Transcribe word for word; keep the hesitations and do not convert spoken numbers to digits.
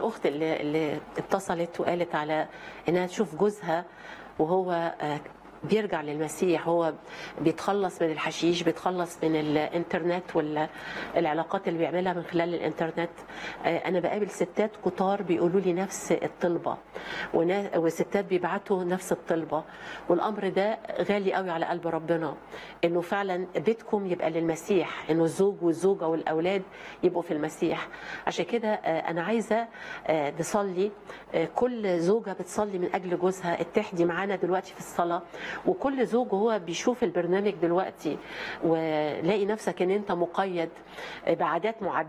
الاخت اللي, اللي اتصلت وقالت على انها تشوف جوزها وهو بيرجع للمسيح، هو بيتخلص من الحشيش، بيتخلص من الانترنت والعلاقات اللي بيعملها من خلال الانترنت. انا بقابل ستات كتار بيقولوا لي نفس الطلبه، وستات بيبعتوا نفس الطلبه، والامر ده غالي قوي على قلب ربنا، انه فعلا بيتكم يبقى للمسيح، انه الزوج والزوجه والاولاد يبقوا في المسيح. عشان كده انا عايزه نصلي، كل زوجه بتصلي من اجل جوزها اتحدي معانا دلوقتي في الصلاه، وكل زوج هو بيشوف البرنامج دلوقتي ولاقي نفسك ان انت مقيد بعادات معينه